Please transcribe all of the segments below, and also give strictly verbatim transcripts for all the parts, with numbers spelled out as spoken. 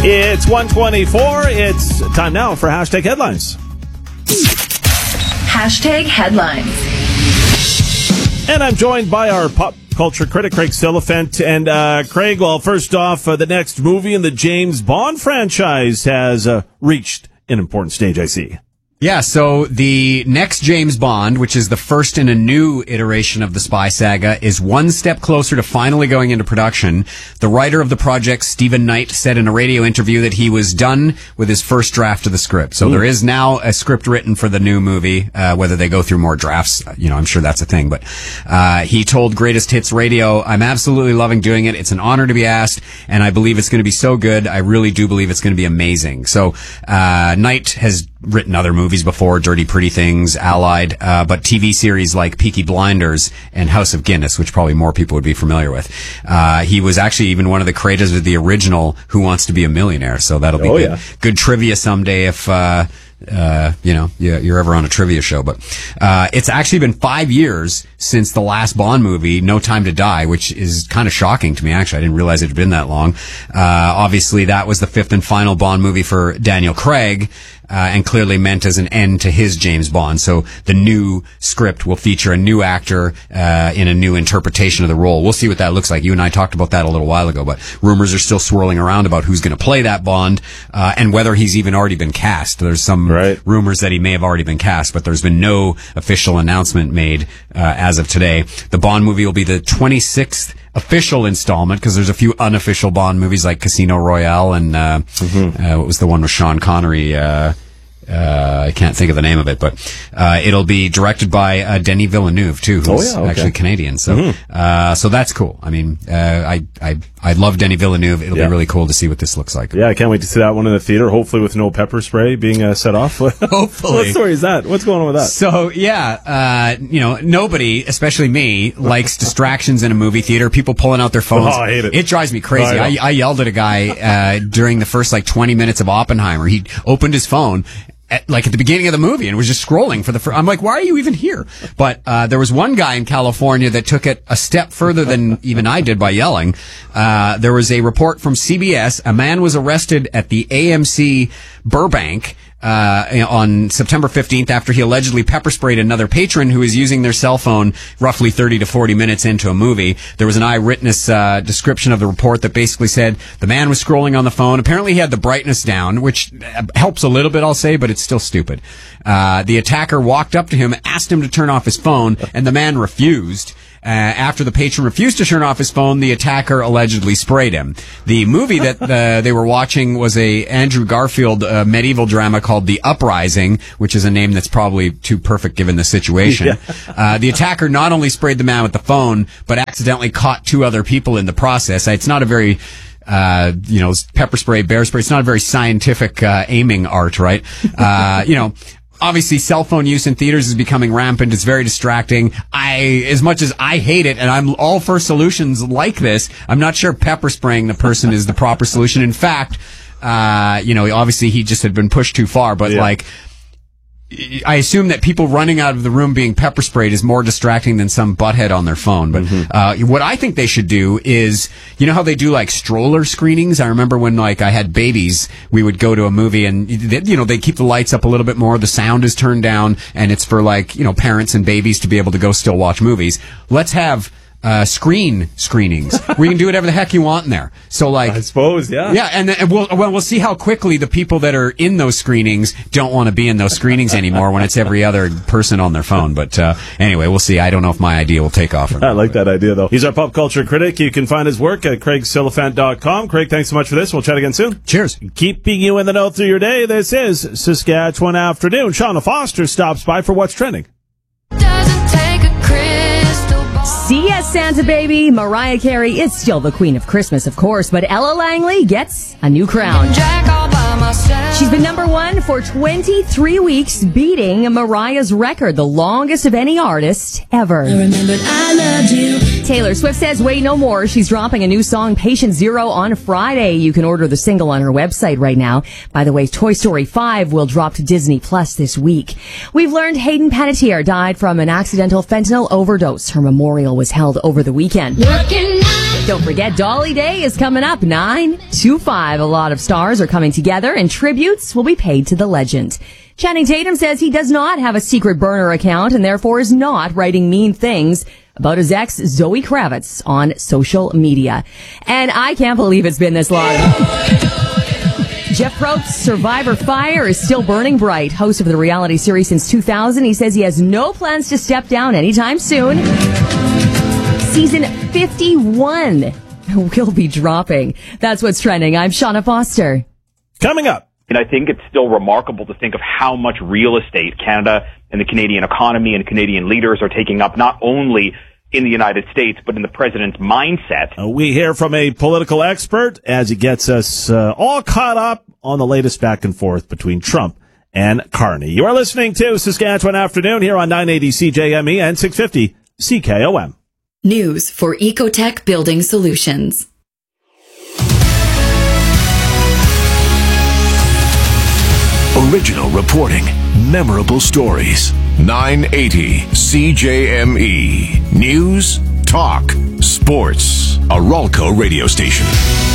It's one twenty-four. It's time now for Hashtag Headlines. Hashtag Headlines. And I'm joined by our pop culture critic, Craig Silliphant. And uh, Craig, well, first off, uh, the next movie in the James Bond franchise has uh, reached an important stage, I see. Yeah, so the next James Bond, which is the first in a new iteration of the spy saga, is one step closer to finally going into production. The writer of the project, Stephen Knight, said in a radio interview that he was done with his first draft of the script. So Ooh. There is now a script written for the new movie, uh, whether they go through more drafts, you know, I'm sure that's a thing. But uh, he told Greatest Hits Radio, I'm absolutely loving doing it. It's an honor to be asked, and I believe it's going to be so good. I really do believe it's going to be amazing. So uh, Knight has written other movies before, Dirty Pretty Things, Allied, uh, but T V series like Peaky Blinders and House of Guinness, which probably more people would be familiar with. Uh, he was actually even one of the creators of the original Who Wants to Be a Millionaire, so that'll be oh, good, yeah. good trivia someday if, uh, uh, you know, you're ever on a trivia show. But uh, it's actually been five years since the last Bond movie, No Time to Die, which is kind of shocking to me, actually. I didn't realize it had been that long. Uh, obviously, that was the fifth and final Bond movie for Daniel Craig. Uh, and clearly meant as an end to his James Bond. So the new script will feature a new actor uh, in a new interpretation of the role. We'll see what that looks like. You and I talked about that a little while ago, but rumors are still swirling around about who's going to play that Bond uh, and whether he's even already been cast. There's some right. rumors that he may have already been cast, but there's been no official announcement made uh, as of today. The Bond movie will be the twenty-sixth official installment, because there's a few unofficial Bond movies like Casino Royale and uh, mm-hmm. uh, what was the one with Sean Connery? Uh, uh, I can't think of the name of it, but uh, it'll be directed by uh, Denis Villeneuve too, who's oh, yeah, okay. actually Canadian. So, mm-hmm. uh, so that's cool. I mean, uh, I I I love Denis Villeneuve. It'll yeah. be really cool to see what this looks like. Yeah, I can't wait to see that one in the theater. Hopefully, with no pepper spray being uh, set off. Hopefully. What story is that? What's going on with that? So yeah, uh, you know, nobody, especially me, likes distractions in a movie theater. People pulling out their phones. Oh, I hate it. It drives me crazy. Oh, I, I, I yelled at a guy uh, during the first like twenty minutes of Oppenheimer. He opened his phone. At, like at the beginning of the movie and was just scrolling for the first, I'm like, why are you even here? But, uh, there was one guy in California that took it a step further than even I did by yelling. Uh, there was a report from C B S. A man was arrested at the A M C Burbank, uh, on September fifteenth after he allegedly pepper sprayed another patron who was using their cell phone roughly thirty to forty minutes into a movie. There was an eyewitness, uh, description of the report that basically said the man was scrolling on the phone. Apparently he had the brightness down, which helps a little bit, I'll say, but it's still stupid. Uh, the attacker walked up to him, asked him to turn off his phone, and the man refused. Uh, after the patron refused to turn off his phone, the attacker allegedly sprayed him. The movie that uh, they were watching was a Andrew Garfield uh, medieval drama called The Uprising, which is a name that's probably too perfect given the situation. Yeah. Uh, the attacker not only sprayed the man with the phone, but accidentally caught two other people in the process. It's not a very... Uh, you know, pepper spray, bear spray. It's not a very scientific, uh, aiming art, right? Uh, you know, obviously cell phone use in theaters is becoming rampant. It's very distracting. I, as much as I hate it and I'm all for solutions like this, I'm not sure pepper spraying the person is the proper solution. In fact, uh, you know, obviously he just had been pushed too far, but yeah. like, I assume that people running out of the room being pepper sprayed is more distracting than some butthead on their phone. But mm-hmm. uh, what I think they should do is, you know how they do like stroller screenings? I remember when like I had babies, we would go to a movie and, you know, they keep the lights up a little bit more, the sound is turned down, and it's for like, you know, parents and babies to be able to go still watch movies. Let's have... Uh, screen screenings where you can do whatever the heck you want in there. So like, I suppose, yeah. Yeah. And then we'll, well, we'll see how quickly the people that are in those screenings don't want to be in those screenings anymore when it's every other person on their phone. But, uh, anyway, we'll see. I don't know if my idea will take off or not. I like that idea though. He's our pop culture critic. You can find his work at craig silliphant dot com. Craig, thanks so much for this. We'll chat again soon. Cheers. Keeping you in the know through your day. This is Saskatchewan Afternoon. Shauna Foster stops by for What's Trending. C S Santa Baby, Mariah Carey is still the queen of Christmas, of course, but Ella Langley gets a new crown. She's been number one for twenty-three weeks, beating Mariah's record, the longest of any artist ever. I remembered I loved you. Taylor Swift says, wait no more. She's dropping a new song, Patient Zero, on Friday. You can order the single on her website right now. By the way, Toy Story five will drop to Disney Plus this week. We've learned Hayden Panettiere died from an accidental fentanyl overdose. Her memorial was held over the weekend. Working nine Don't forget, Dolly Day is coming up nine to five. A lot of stars are coming together and tributes will be paid to the legend. Channing Tatum says he does not have a secret burner account and therefore is not writing mean things about his ex, Zoe Kravitz, on social media. And I can't believe it's been this long. Jeff Probst's Survivor Fire is still burning bright. Host of the reality series since two thousand, he says he has no plans to step down anytime soon. Season fifty-one will be dropping. That's what's trending. I'm Shauna Foster. Coming up. And I think it's still remarkable to think of how much real estate Canada and the Canadian economy and Canadian leaders are taking up, not only in the United States, but in the president's mindset. Uh, we hear from a political expert as he gets us uh, all caught up on the latest back and forth between Trump and Carney. You are listening to Saskatchewan Afternoon here on nine eighty C J M E and six fifty C K O M. News for Ecotech Building Solutions. Original reporting, memorable stories. nine eighty C J M E. News, talk, sports. A Ralco radio station.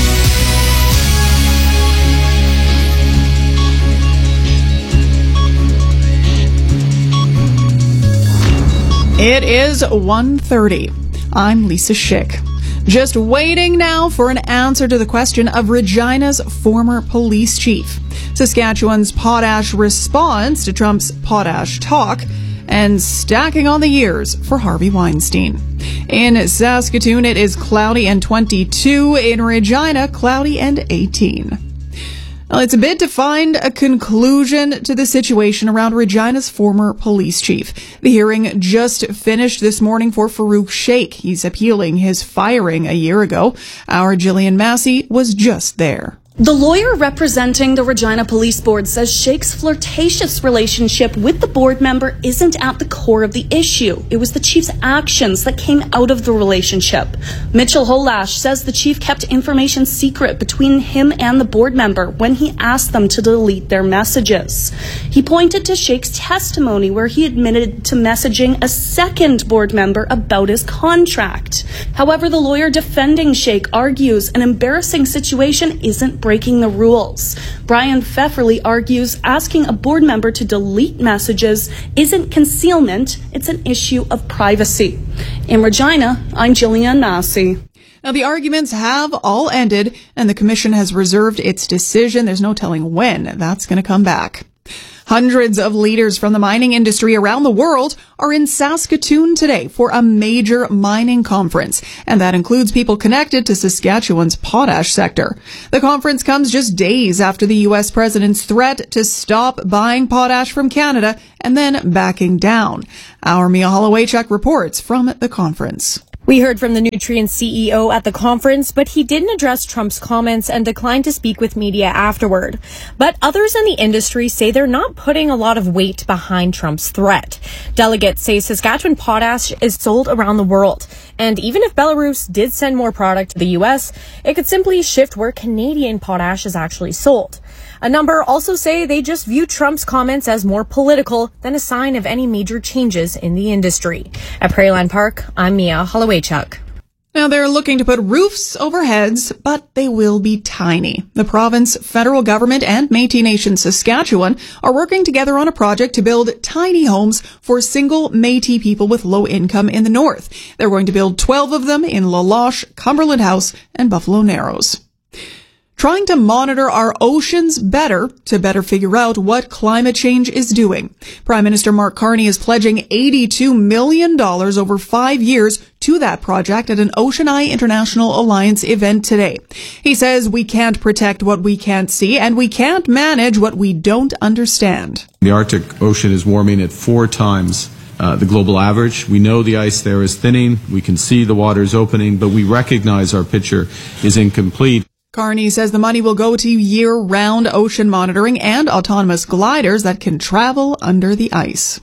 It is one thirty. I'm Lisa Schick. Just waiting now for an answer to the question of Regina's former police chief. Saskatchewan's potash response to Trump's potash talk, and stacking on the years for Harvey Weinstein. In Saskatoon, it is cloudy and twenty-two. In Regina, cloudy and eighteen. Well, it's a bit to find a conclusion to the situation around Regina's former police chief. The hearing just finished this morning for Farouk Sheikh. He's appealing his firing a year ago. Our Jillian Massey was just there. The lawyer representing the Regina Police Board says Sheikh's flirtatious relationship with the board member isn't at the core of the issue. It was the chief's actions that came out of the relationship. Mitchell Holash says the chief kept information secret between him and the board member when he asked them to delete their messages. He pointed to Sheikh's testimony where he admitted to messaging a second board member about his contract. However, the lawyer defending Sheikh argues an embarrassing situation isn't breaking the rules. Brian Pfefferly argues asking a board member to delete messages isn't concealment, it's an issue of privacy. In Regina, I'm Jillian Massey. Now, the arguments have all ended, and the commission has reserved its decision. There's no telling when that's going to come back. Hundreds of leaders from the mining industry around the world are in Saskatoon today for a major mining conference, and that includes people connected to Saskatchewan's potash sector. The conference comes just days after the U S president's threat to stop buying potash from Canada and then backing down. Our Mia Hollowaychuk reports from the conference. We heard from the Nutrien C E O at the conference, but he didn't address Trump's comments and declined to speak with media afterward. But others in the industry say they're not putting a lot of weight behind Trump's threat. Delegates say Saskatchewan potash is sold around the world. And even if Belarus did send more product to the U S, it could simply shift where Canadian potash is actually sold. A number also say they just view Trump's comments as more political than a sign of any major changes in the industry. At Prairieland Park, I'm Mia Hollowaychuk. Now, they're looking to put roofs over heads, but they will be tiny. The province, federal government, and Métis Nation Saskatchewan are working together on a project to build tiny homes for single Métis people with low income in the north. They're going to build twelve of them in La Loche, Cumberland House, and Buffalo Narrows. Trying to monitor our oceans better to better figure out what climate change is doing. Prime Minister Mark Carney is pledging eighty-two million dollars over five years to that project at an Ocean Eye International Alliance event today. He says we can't protect what we can't see and we can't manage what we don't understand. The Arctic Ocean is warming at four times Uh, the global average. We know the ice there is thinning. We can see the waters opening, but we recognize our picture is incomplete. Carney says the money will go to year-round ocean monitoring and autonomous gliders that can travel under the ice.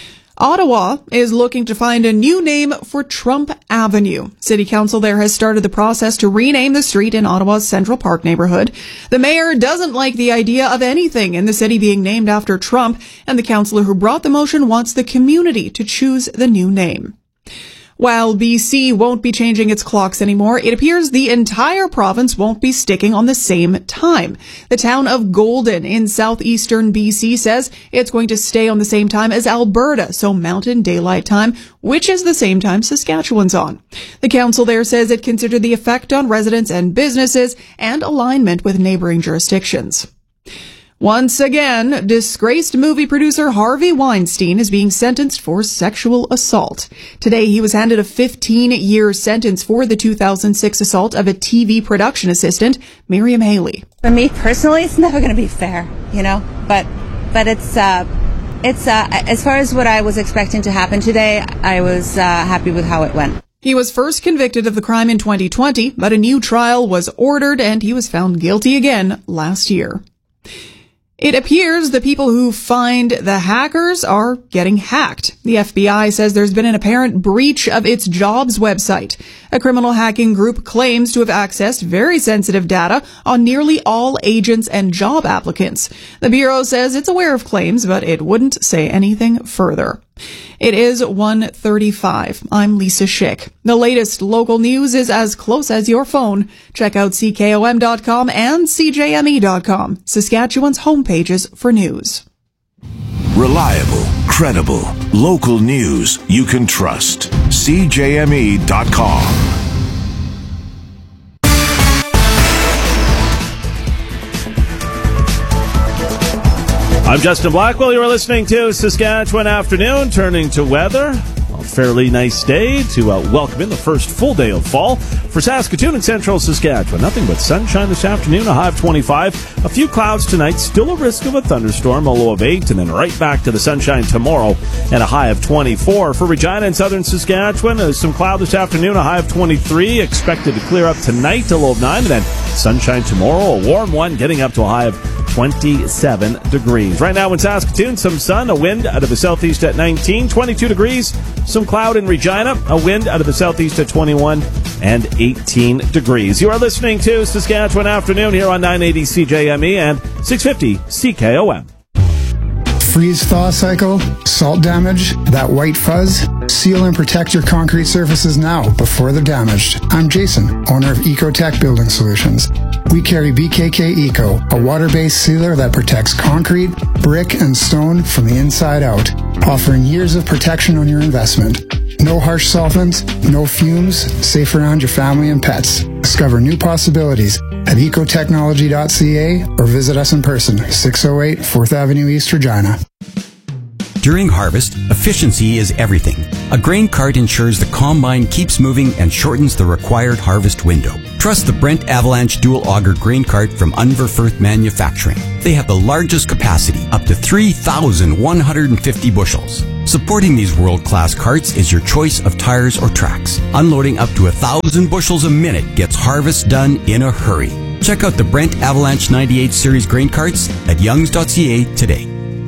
Ottawa is looking to find a new name for Trump Avenue. City Council there has started the process to rename the street in Ottawa's Central Park neighborhood. The mayor doesn't like the idea of anything in the city being named after Trump, and the councillor who brought the motion wants the community to choose the new name. While B C won't be changing its clocks anymore, it appears the entire province won't be sticking on the same time. The town of Golden in southeastern B C says it's going to stay on the same time as Alberta, so Mountain Daylight Time, which is the same time Saskatchewan's on. The council there says it considered the effect on residents and businesses and alignment with neighboring jurisdictions. Once again, disgraced movie producer Harvey Weinstein is being sentenced for sexual assault. Today, he was handed a fifteen-year sentence for the two thousand six assault of a T V production assistant, Miriam Haley. For me personally, it's never going to be fair, you know, but but it's uh, it's uh, as far as what I was expecting to happen today, I was uh, happy with how it went. He was first convicted of the crime in twenty twenty, but a new trial was ordered and he was found guilty again last year. It appears the people who find the hackers are getting hacked. The F B I says there's been an apparent breach of its jobs website. A criminal hacking group claims to have accessed very sensitive data on nearly all agents and job applicants. The Bureau says it's aware of claims, but it wouldn't say anything further. It is one thirty-five. I'm Lisa Schick. The latest local news is as close as your phone. Check out C K O M dot com and C J M E dot com, Saskatchewan's homepages for news. Reliable, credible, local news you can trust. C J M E dot com. I'm Justin Blackwell. You are listening to Saskatchewan Afternoon. Turning to weather, a fairly nice day to uh, welcome in the first full day of fall for Saskatoon and central Saskatchewan. Nothing but sunshine this afternoon, a high of twenty-five. A few clouds tonight, still a risk of a thunderstorm, a low of eight, and then right back to the sunshine tomorrow and a high of twenty-four. For Regina and southern Saskatchewan, uh, some cloud this afternoon, a high of twenty-three. Expected to clear up tonight, a low of nine, and then sunshine tomorrow, a warm one, getting up to a high of twenty-seven degrees. Right now in Saskatoon, some sun, a wind out of the southeast at nineteen, twenty-two degrees, some cloud in Regina, a wind out of the southeast at twenty-one, and eighteen degrees. You are listening to Saskatchewan Afternoon here on nine eighty C J M E and six fifty C K O M. Freeze-thaw cycle, salt damage, that white fuzz. Seal and protect your concrete surfaces now before they're damaged. I'm Jason, owner of Ecotech Building Solutions. We carry B K K Eco, a water-based sealer that protects concrete, brick, and stone from the inside out, offering years of protection on your investment. No harsh solvents, no fumes, safe around your family and pets. Discover new possibilities at ecotechnology dot c a or visit us in person, six oh eight fourth Avenue East, Regina. During harvest, efficiency is everything. A grain cart ensures the combine keeps moving and shortens the required harvest window. Trust the Brent Avalanche Dual Auger Grain Cart from Unverfirth Manufacturing. They have the largest capacity, up to three thousand one hundred fifty bushels. Supporting these world-class carts is your choice of tires or tracks. Unloading up to one thousand bushels a minute gets harvest done in a hurry. Check out the Brent Avalanche ninety-eight Series grain carts at youngs dot c a today.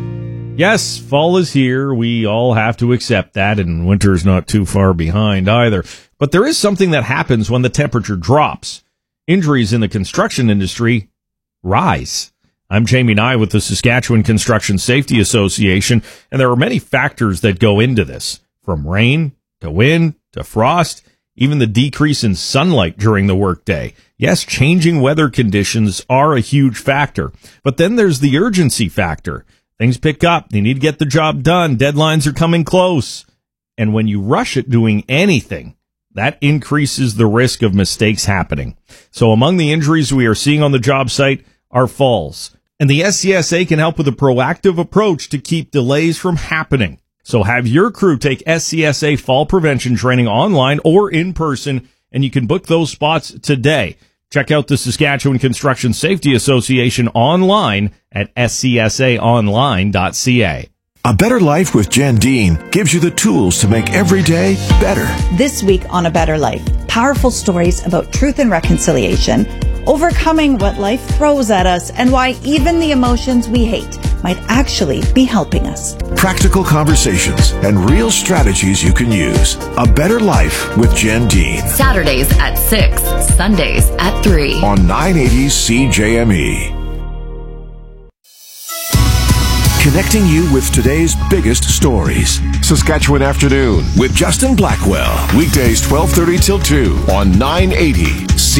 Yes, fall is here. We all have to accept that, and winter is not too far behind either. But there is something that happens when the temperature drops. Injuries in the construction industry rise. I'm Jamie Nye with the Saskatchewan Construction Safety Association, and there are many factors that go into this, from rain to wind to frost, even the decrease in sunlight during the workday. Yes, changing weather conditions are a huge factor, but then there's the urgency factor. Things pick up. They need to get the job done. Deadlines are coming close. And when you rush at doing anything, that increases the risk of mistakes happening. So among the injuries we are seeing on the job site are falls. And the S C S A can help with a proactive approach to keep delays from happening. So have your crew take S C S A fall prevention training online or in person, and you can book those spots today. Check out the Saskatchewan Construction Safety Association online at s c s a online dot c a. A Better Life with Jen Dean gives you the tools to make every day better. This week on A Better Life, powerful stories about truth and reconciliation, overcoming what life throws at us, and why even the emotions we hate might actually be helping us. Practical conversations and real strategies you can use. A Better Life with Jen Dean. Saturdays at six, Sundays at three. On nine eighty C J M E. connecting you with today's biggest stories. Saskatchewan Afternoon with Justin Blackwell. Weekdays twelve thirty till two on nine eighty C